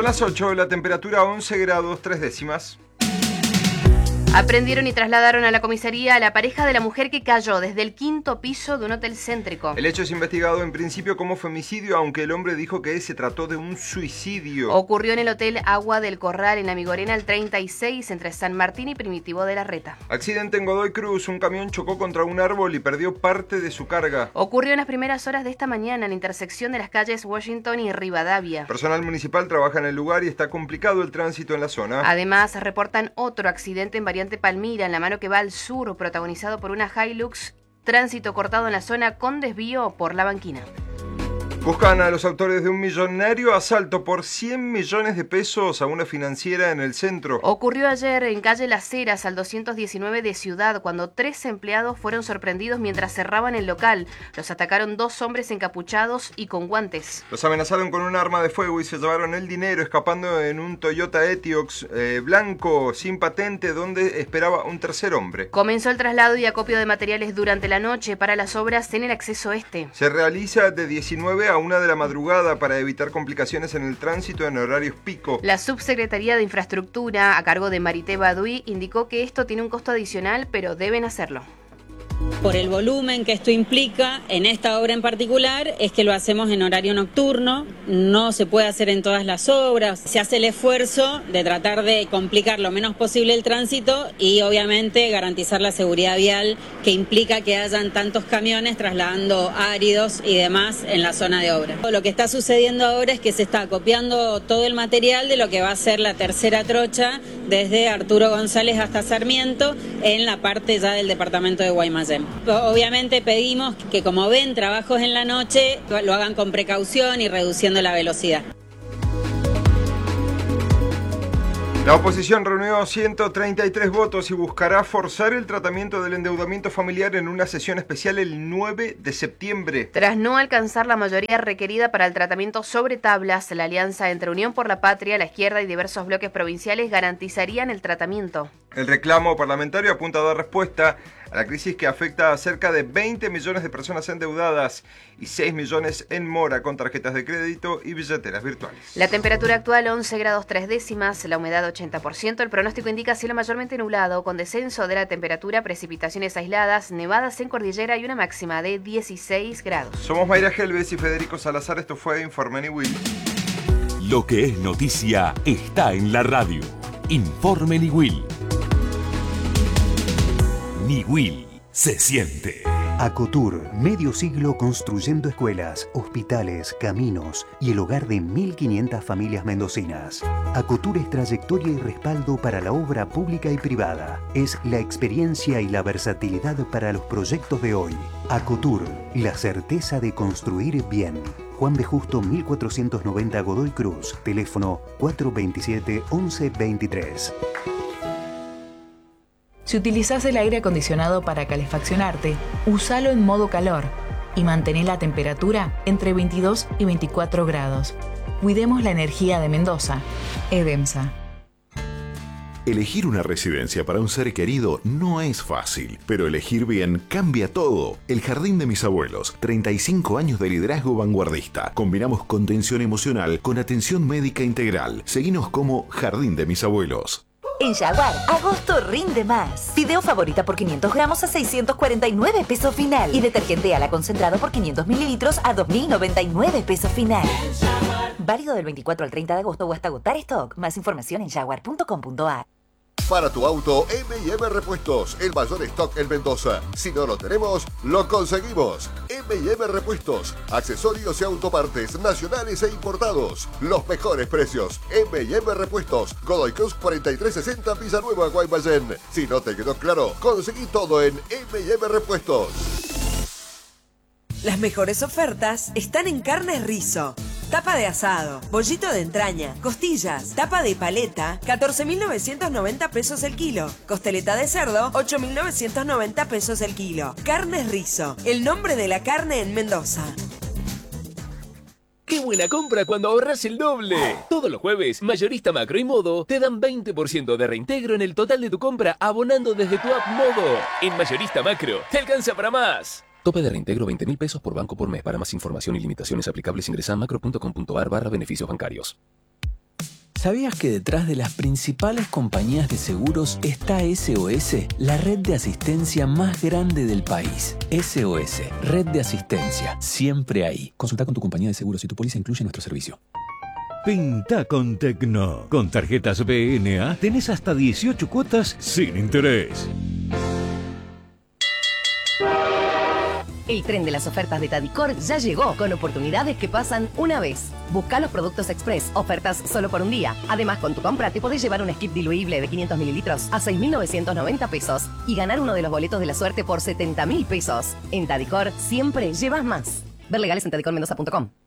Son las 8, la temperatura 11 grados 3 décimas. Aprendieron y trasladaron a la comisaría a la pareja de la mujer que cayó desde el 5º piso de un hotel céntrico. El hecho es investigado en principio como femicidio, aunque el hombre dijo que se trató de un suicidio. Ocurrió en el hotel Agua del Corral, en la Migorena, al 36, entre San Martín y Primitivo de la Reta. Accidente en Godoy Cruz. Un camión chocó contra un árbol y perdió parte de su carga. Ocurrió en las primeras horas de esta mañana en la intersección de las calles Washington y Rivadavia. Personal municipal trabaja en el lugar y está complicado el tránsito en la zona. Además, reportan otro accidente en variante Palmira, en la mano que va al sur, protagonizado por una Hilux. Tránsito cortado en la zona con desvío por La Banquina. Buscan a los autores de un millonario asalto por 100 millones de pesos a una financiera en el centro. Ocurrió ayer en calle Las Heras, al 219 de Ciudad, cuando 3 empleados fueron sorprendidos mientras cerraban el local. Los atacaron 2 hombres encapuchados y con guantes. Los amenazaron con un arma de fuego y se llevaron el dinero, escapando en un Toyota Etios blanco sin patente, donde esperaba un tercer hombre. Comenzó el traslado y acopio de materiales durante la noche para las obras en el acceso este. Se realiza de 19 a 1 de la madrugada para evitar complicaciones en el tránsito en horarios pico. La Subsecretaría de Infraestructura, a cargo de Marité Baduy, indicó que esto tiene un costo adicional, pero deben hacerlo. Por el volumen que esto implica en esta obra en particular, es que lo hacemos en horario nocturno, no se puede hacer en todas las obras, se hace el esfuerzo de tratar de complicar lo menos posible el tránsito y obviamente garantizar la seguridad vial que implica que hayan tantos camiones trasladando áridos y demás en la zona de obra. Lo que está sucediendo ahora es que se está copiando todo el material de lo que va a ser la tercera trocha desde Arturo González hasta Sarmiento en la parte ya del departamento de Guaymallén. Obviamente pedimos que, como ven, trabajos en la noche lo hagan con precaución y reduciendo la velocidad. La oposición reunió 133 votos y buscará forzar el tratamiento del endeudamiento familiar en una sesión especial el 9 de septiembre. Tras no alcanzar la mayoría requerida para el tratamiento sobre tablas, la alianza entre Unión por la Patria, la izquierda y diversos bloques provinciales garantizarían el tratamiento. El reclamo parlamentario apunta a dar respuesta a la crisis que afecta a cerca de 20 millones de personas endeudadas y 6 millones en mora con tarjetas de crédito y billeteras virtuales. La temperatura actual 11 grados 3 décimas, la humedad 80%, el pronóstico indica cielo mayormente nublado, con descenso de la temperatura, precipitaciones aisladas, nevadas en cordillera y una máxima de 16 grados. Somos Mayra Gelbes y Federico Salazar, esto fue Informe Niwil. Lo que es noticia está en la radio. Informe Niwil. Niwil se siente. Acotur, medio siglo construyendo escuelas, hospitales, caminos y el hogar de 1.500 familias mendocinas. Acotur es trayectoria y respaldo para la obra pública y privada. Es la experiencia y la versatilidad para los proyectos de hoy. Acotur, la certeza de construir bien. Juan de Justo 1490 Godoy Cruz, teléfono 427-1123. Si utilizás el aire acondicionado para calefaccionarte, usalo en modo calor y mantén la temperatura entre 22 y 24 grados. Cuidemos la energía de Mendoza. Edemsa. Elegir una residencia para un ser querido no es fácil, pero elegir bien cambia todo. El Jardín de mis abuelos, 35 años de liderazgo vanguardista. Combinamos contención emocional con atención médica integral. Seguinos como Jardín de mis abuelos. En Jaguar, agosto rinde más. Fideo favorita por 500 gramos a 649 pesos final. Y detergente ala concentrado por 500 mililitros a 2.099 pesos final. Válido del 24 al 30 de agosto o hasta agotar stock. Más información en jaguar.com.ar. Para tu auto, M&M Repuestos, el mayor stock en Mendoza. Si no lo tenemos, lo conseguimos. M&M Repuestos, accesorios y autopartes nacionales e importados. Los mejores precios. M&M Repuestos, Godoy Cruz 4360 Villanueva, Guaymallén. Si no te quedó claro, conseguí todo en M&M Repuestos. Las mejores ofertas están en Carnes Rizo. Tapa de asado, bollito de entraña, costillas, tapa de paleta, 14.990 pesos el kilo. Costeleta de cerdo, 8.990 pesos el kilo. Carnes Rizo, el nombre de la carne en Mendoza. ¡Qué buena compra cuando ahorras el doble! Todos los jueves, Mayorista Macro y Modo te dan 20% de reintegro en el total de tu compra abonando desde tu app Modo. En Mayorista Macro, te alcanza para más. Tope de reintegro 20.000 pesos por banco por mes. Para más información y limitaciones aplicables ingresa a macro.com.ar/beneficios bancarios. ¿Sabías que detrás de las principales compañías de seguros está SOS, la red de asistencia más grande del país? SOS, red de asistencia, siempre ahí. Consulta con tu compañía de seguros si tu póliza incluye nuestro servicio. Pinta con Tecno. Con tarjetas BNA tenés hasta 18 cuotas sin interés. El tren de las ofertas de Tadicor ya llegó, con oportunidades que pasan una vez. Busca los productos express, ofertas solo por un día. Además, con tu compra te podés llevar un skip diluible de 500 mililitros a 6.990 pesos y ganar uno de los boletos de la suerte por 70.000 pesos. En Tadicor siempre llevas más. Ver legales en tadicormendoza.com.